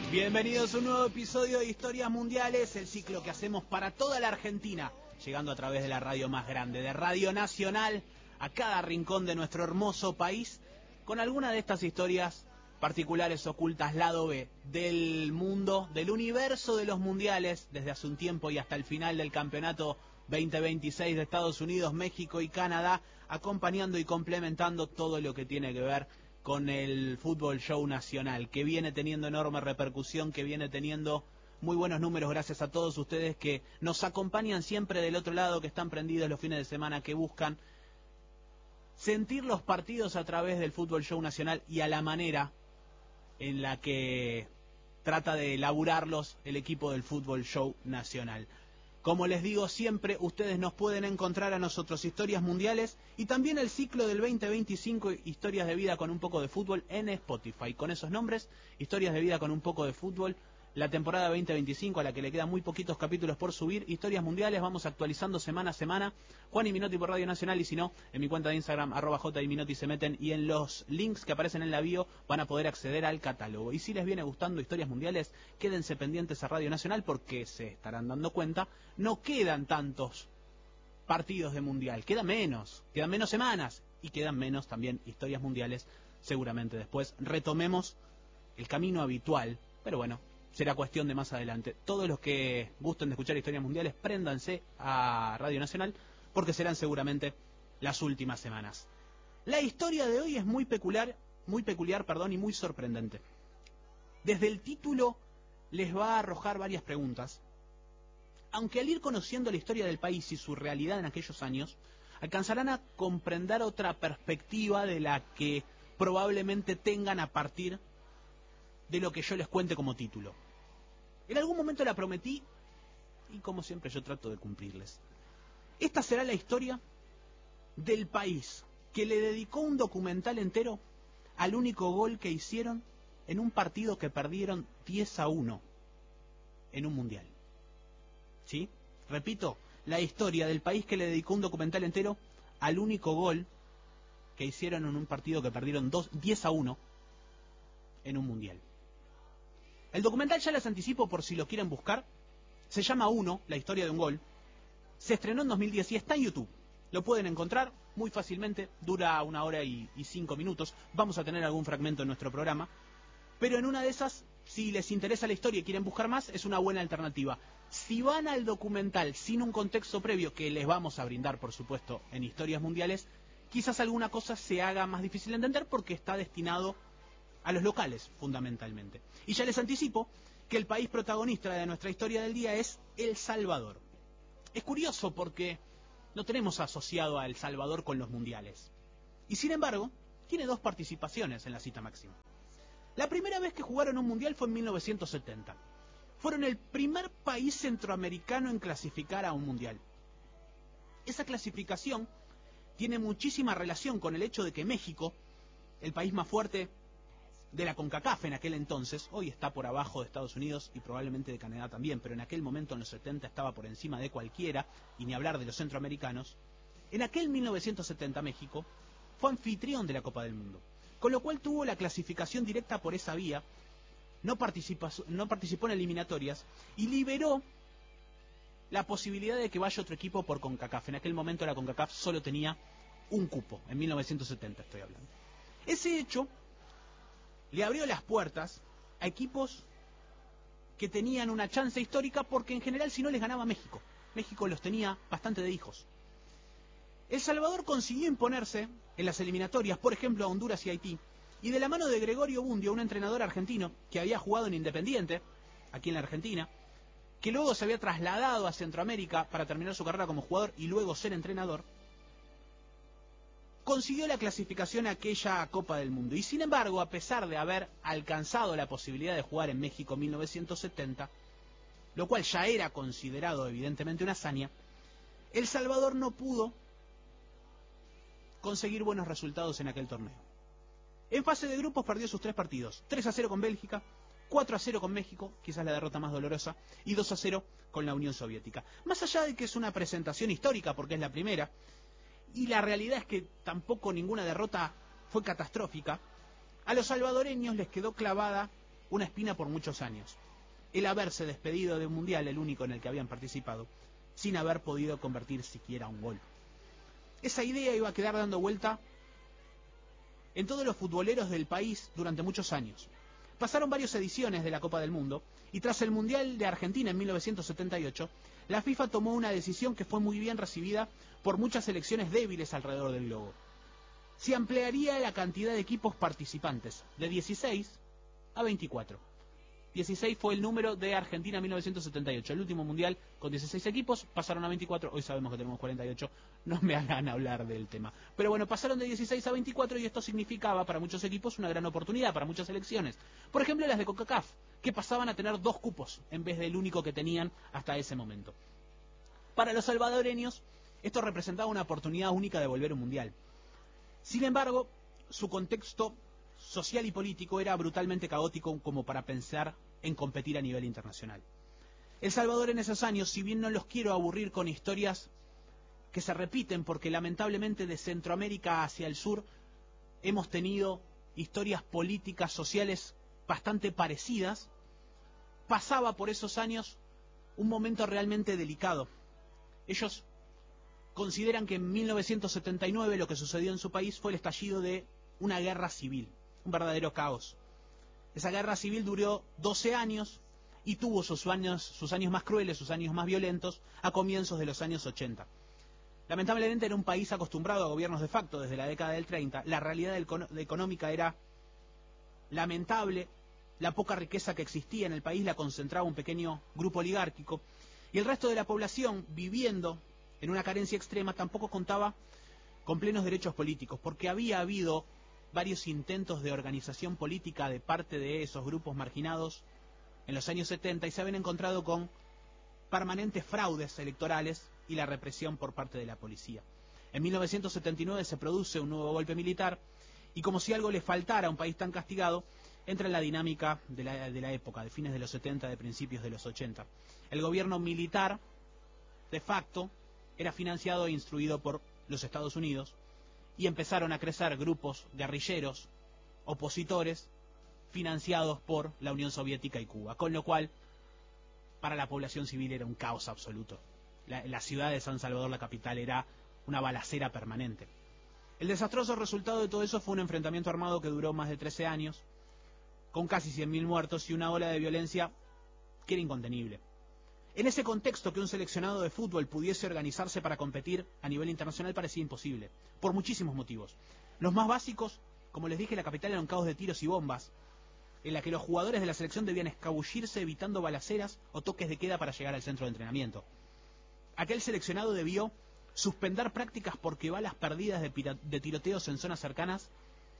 Bienvenidos a un nuevo episodio de Historias Mundiales, el ciclo que hacemos para toda la Argentina, llegando a través de la radio más grande, de Radio Nacional, a cada rincón de nuestro hermoso país, con alguna de estas historias particulares ocultas, lado B, del mundo, del universo de los mundiales, desde hace un tiempo y hasta el final del campeonato 2026 de Estados Unidos, México y Canadá, acompañando y complementando todo lo que tiene que ver con el fútbol show nacional, que viene teniendo enorme repercusión, que viene teniendo muy buenos números gracias a todos ustedes que nos acompañan siempre del otro lado, que están prendidos los fines de semana, que buscan sentir los partidos a través del fútbol show nacional y a la manera en la que trata de elaborarlos el equipo del fútbol show nacional. Como les digo siempre, ustedes nos pueden encontrar a nosotros, Historias Mundiales, y también el ciclo del 2025, Historias de Vida con un poco de fútbol, en Spotify. Con esos nombres, Historias de Vida con un poco de fútbol, la temporada 2025, a la que le quedan muy poquitos capítulos por subir. Historias Mundiales, vamos actualizando semana a semana. Juan y Minotti por Radio Nacional, y si no, en mi cuenta de Instagram, @JYMinotti, se meten y en los links que aparecen en la bio van a poder acceder al catálogo. Y si les viene gustando Historias Mundiales, quédense pendientes a Radio Nacional, porque se estarán dando cuenta, no quedan tantos partidos de Mundial, quedan menos semanas, y quedan menos también Historias Mundiales. Seguramente después retomemos el camino habitual, pero bueno, será cuestión de más adelante. Todos los que gusten de escuchar Historias Mundiales, préndanse a Radio Nacional, porque serán seguramente las últimas semanas. La historia de hoy es muy peculiar, y muy sorprendente. Desde el título les va a arrojar varias preguntas, aunque al ir conociendo la historia del país y su realidad en aquellos años, alcanzarán a comprender otra perspectiva de la que probablemente tengan a partir de lo que yo les cuente como título. En algún momento la prometí, y como siempre yo trato de cumplirles. Esta será la historia del país que le dedicó un documental entero al único gol que hicieron en un partido que perdieron 10-1 en un mundial. ¿Sí? Repito, la historia del país que le dedicó un documental entero al único gol que hicieron en un partido que perdieron 10-1 en un mundial. El documental, ya les anticipo por si lo quieren buscar, se llama Uno, la historia de un gol. Se estrenó en 2010 y está en YouTube. Lo pueden encontrar muy fácilmente, dura 1 hora y 5 minutos. Vamos a tener algún fragmento en nuestro programa, pero en una de esas, si les interesa la historia y quieren buscar más, es una buena alternativa. Si van al documental sin un contexto previo, que les vamos a brindar por supuesto en Historias Mundiales, quizás alguna cosa se haga más difícil de entender, porque está destinado a los locales, fundamentalmente. Y ya les anticipo que el país protagonista de nuestra historia del día es El Salvador. Es curioso porque no tenemos asociado a El Salvador con los mundiales. Y sin embargo, tiene 2 participaciones en la cita máxima. La primera vez que jugaron un mundial fue en 1970. Fueron el primer país centroamericano en clasificar a un mundial. Esa clasificación tiene muchísima relación con el hecho de que México, el país más fuerte de la CONCACAF en aquel entonces, hoy está por abajo de Estados Unidos y probablemente de Canadá también, pero en aquel momento, en los 70, estaba por encima de cualquiera, y ni hablar de los centroamericanos. En aquel 1970 México fue anfitrión de la Copa del Mundo, con lo cual tuvo la clasificación directa por esa vía, no participó en eliminatorias y liberó la posibilidad de que vaya otro equipo por CONCACAF. En aquel momento la CONCACAF solo tenía un cupo, en 1970 estoy hablando. Ese hecho le abrió las puertas a equipos que tenían una chance histórica, porque en general si no les ganaba México. México los tenía bastante de hijos. El Salvador consiguió imponerse en las eliminatorias, por ejemplo a Honduras y Haití, y de la mano de Gregorio Bundio, un entrenador argentino que había jugado en Independiente, aquí en la Argentina, que luego se había trasladado a Centroamérica para terminar su carrera como jugador y luego ser entrenador, consiguió la clasificación a aquella Copa del Mundo. Y sin embargo, a pesar de haber alcanzado la posibilidad de jugar en México en 1970, lo cual ya era considerado evidentemente una hazaña, El Salvador no pudo conseguir buenos resultados en aquel torneo. En fase de grupos perdió sus 3 partidos: 3-0 con Bélgica, 4-0 con México, quizás la derrota más dolorosa, y 2-0 con la Unión Soviética. Más allá de que es una presentación histórica porque es la primera, y la realidad es que tampoco ninguna derrota fue catastrófica, a los salvadoreños les quedó clavada una espina por muchos años: el haberse despedido de un mundial, el único en el que habían participado, sin haber podido convertir siquiera un gol. Esa idea iba a quedar dando vuelta en todos los futboleros del país durante muchos años. Pasaron varias ediciones de la Copa del Mundo, y tras el Mundial de Argentina en 1978, la FIFA tomó una decisión que fue muy bien recibida por muchas selecciones débiles alrededor del globo. Se ampliaría la cantidad de equipos participantes, de 16 a 24. 16 fue el número de Argentina en 1978. El último mundial con 16 equipos, pasaron a 24. Hoy sabemos que tenemos 48. No me hagan hablar del tema. Pero bueno, pasaron de 16 a 24 y esto significaba para muchos equipos una gran oportunidad, para muchas selecciones. Por ejemplo, las de CONCACAF, que pasaban a tener 2 cupos en vez del único que tenían hasta ese momento. Para los salvadoreños, esto representaba una oportunidad única de volver a un mundial. Sin embargo, su contexto social y político era brutalmente caótico como para pensar en competir a nivel internacional. El Salvador en esos años, si bien no los quiero aburrir con historias que se repiten, porque lamentablemente de Centroamérica hacia el sur hemos tenido historias políticas, sociales bastante parecidas, pasaba por esos años un momento realmente delicado. Ellos consideran que en 1979 lo que sucedió en su país fue el estallido de una guerra civil, un verdadero caos. Esa guerra civil duró 12 años y tuvo sus años más crueles, sus años más violentos, a comienzos de los años 80. Lamentablemente era un país acostumbrado a gobiernos de facto desde la década del 30. La realidad económica era lamentable. La poca riqueza que existía en el país la concentraba un pequeño grupo oligárquico, y el resto de la población, viviendo en una carencia extrema, tampoco contaba con plenos derechos políticos, porque había habido varios intentos de organización política de parte de esos grupos marginados en los años 70 y se habían encontrado con permanentes fraudes electorales y la represión por parte de la policía. En 1979 se produce un nuevo golpe militar y, como si algo le faltara a un país tan castigado, entra en la dinámica de la época, de fines de los 70, de principios de los 80. El gobierno militar, de facto, era financiado e instruido por los Estados Unidos, y empezaron a crecer grupos guerrilleros, opositores, financiados por la Unión Soviética y Cuba, con lo cual para la población civil era un caos absoluto. La ciudad de San Salvador, la capital, era una balacera permanente. El desastroso resultado de todo eso fue un enfrentamiento armado que duró más de 13 años, con casi 100.000 muertos y una ola de violencia que era incontenible. En ese contexto, que un seleccionado de fútbol pudiese organizarse para competir a nivel internacional parecía imposible, por muchísimos motivos. Los más básicos, como les dije, la capital era un caos de tiros y bombas, en la que los jugadores de la selección debían escabullirse evitando balaceras o toques de queda para llegar al centro de entrenamiento. Aquel seleccionado debió suspender prácticas porque balas perdidas de tiroteos en zonas cercanas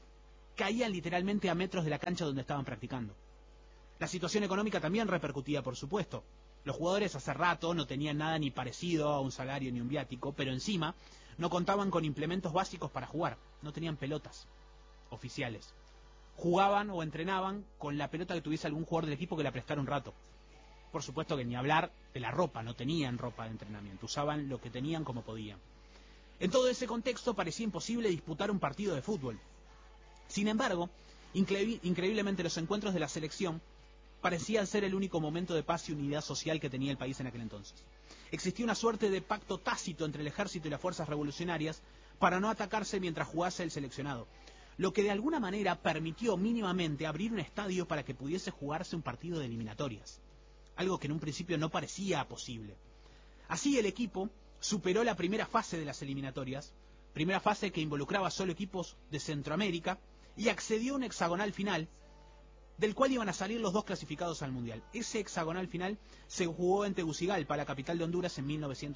caían literalmente a metros de la cancha donde estaban practicando. La situación económica también repercutía, por supuesto. Los jugadores hace rato no tenían nada ni parecido a un salario ni un viático, pero encima no contaban con implementos básicos para jugar. No tenían pelotas oficiales. Jugaban o entrenaban con la pelota que tuviese algún jugador del equipo que la prestara un rato. Por supuesto que ni hablar de la ropa, no tenían ropa de entrenamiento, usaban lo que tenían como podían. En todo ese contexto parecía imposible disputar un partido de fútbol. Sin embargo, increíblemente los encuentros de la selección parecían ser el único momento de paz y unidad social que tenía el país en aquel entonces. Existía una suerte de pacto tácito entre el ejército y las fuerzas revolucionarias para no atacarse mientras jugase el seleccionado, lo que de alguna manera permitió mínimamente abrir un estadio para que pudiese jugarse un partido de eliminatorias, algo que en un principio no parecía posible. Así el equipo superó la primera fase de las eliminatorias, primera fase que involucraba solo equipos de Centroamérica, y accedió a un hexagonal final, del cual iban a salir los 2 clasificados al Mundial. Ese hexagonal final se jugó en Tegucigalpa, la capital de Honduras, en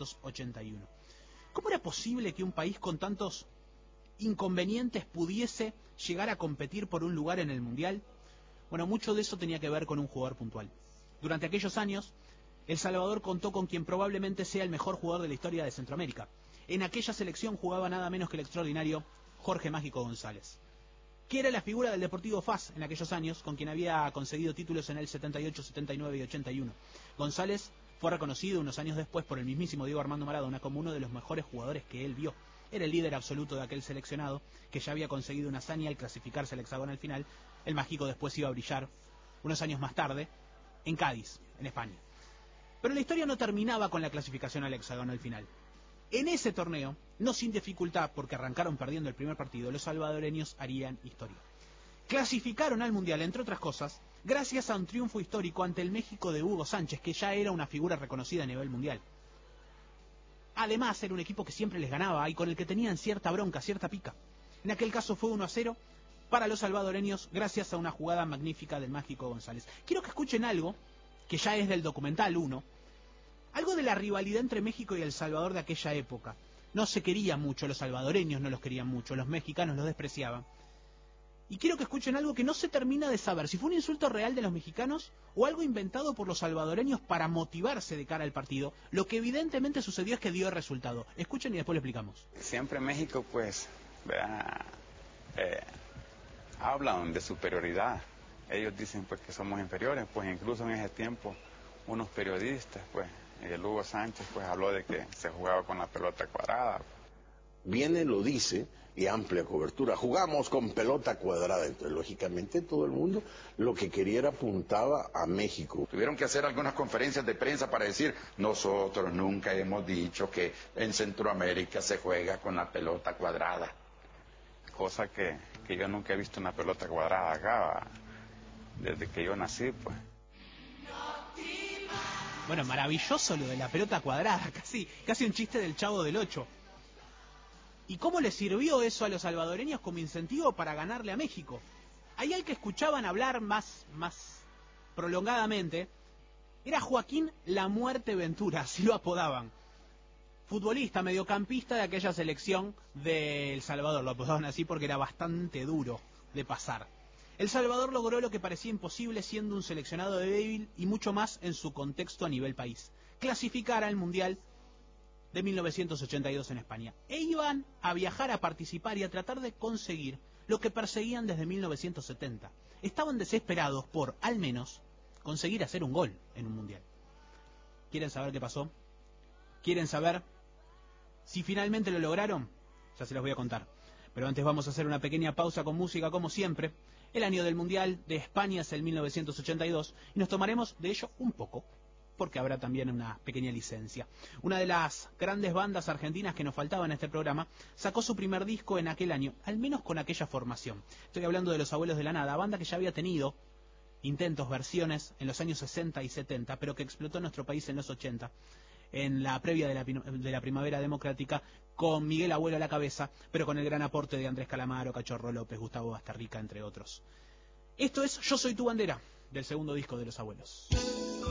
1981. ¿Cómo era posible que un país con tantos inconvenientes pudiese llegar a competir por un lugar en el Mundial? Bueno, mucho de eso tenía que ver con un jugador puntual. Durante aquellos años, El Salvador contó con quien probablemente sea el mejor jugador de la historia de Centroamérica. En aquella selección jugaba nada menos que el extraordinario Jorge Mágico González, que era la figura del Deportivo FAS en aquellos años, con quien había conseguido títulos en el 78, 79 y 81. González fue reconocido unos años después por el mismísimo Diego Armando Maradona como uno de los mejores jugadores que él vio. Era el líder absoluto de aquel seleccionado, que ya había conseguido una hazaña al clasificarse al hexagonal final. El Mágico después iba a brillar unos años más tarde, en Cádiz, en España. Pero la historia no terminaba con la clasificación al hexagonal final. En ese torneo, no sin dificultad, porque arrancaron perdiendo el primer partido, los salvadoreños harían historia. Clasificaron al Mundial, entre otras cosas, gracias a un triunfo histórico ante el México de Hugo Sánchez, que ya era una figura reconocida a nivel mundial. Además, era un equipo que siempre les ganaba y con el que tenían cierta bronca, cierta pica. En aquel caso fue 1-0 para los salvadoreños, gracias a una jugada magnífica del Mágico González. Quiero que escuchen algo, que ya es del documental 1, algo de la rivalidad entre México y El Salvador de aquella época. No se querían mucho, los salvadoreños no los querían mucho, los mexicanos los despreciaban. Y quiero que escuchen algo que no se termina de saber, si fue un insulto real de los mexicanos o algo inventado por los salvadoreños para motivarse de cara al partido. Lo que evidentemente sucedió es que dio resultado. Escuchen y después lo explicamos. Siempre México, pues, hablan de superioridad. Ellos dicen pues que somos inferiores, pues incluso en ese tiempo unos periodistas, pues, el Hugo Sánchez, pues habló de que se jugaba con la pelota cuadrada. Viene, lo dice, y amplia cobertura. Jugamos con pelota cuadrada. Entonces, lógicamente, todo el mundo lo que quería era apuntaba a México. Tuvieron que hacer algunas conferencias de prensa para decir, nosotros nunca hemos dicho que en Centroamérica se juega con la pelota cuadrada. Cosa que yo nunca he visto una pelota cuadrada acá, desde que yo nací, pues. Bueno, maravilloso lo de la pelota cuadrada, casi un chiste del Chavo del Ocho. ¿Y cómo le sirvió eso a los salvadoreños como incentivo para ganarle a México? Ahí al que escuchaban hablar más prolongadamente era Joaquín La Muerte Ventura, así lo apodaban. Futbolista, mediocampista de aquella selección de El Salvador, lo apodaban así porque era bastante duro de pasar. El Salvador logró lo que parecía imposible siendo un seleccionado débil y mucho más en su contexto a nivel país: clasificar al Mundial de 1982 en España. E iban a viajar a participar y a tratar de conseguir lo que perseguían desde 1970. Estaban desesperados por, al menos, conseguir hacer un gol en un Mundial. ¿Quieren saber qué pasó? ¿Quieren saber si finalmente lo lograron? Ya se los voy a contar. Pero antes vamos a hacer una pequeña pausa con música, como siempre. El año del Mundial de España es el 1982 y nos tomaremos de ello un poco, porque habrá también una pequeña licencia. Una de las grandes bandas argentinas que nos faltaba en este programa sacó su primer disco en aquel año, al menos con aquella formación. Estoy hablando de Los Abuelos de la Nada, banda que ya había tenido intentos, versiones en los años 60 y 70, pero que explotó en nuestro país en los 80, en la previa de la Primavera Democrática, con Miguel Abuelo a la cabeza, pero con el gran aporte de Andrés Calamaro, Cachorro López, Gustavo Bastarrica, entre otros. Esto es Yo Soy Tu Bandera, del segundo disco de Los Abuelos.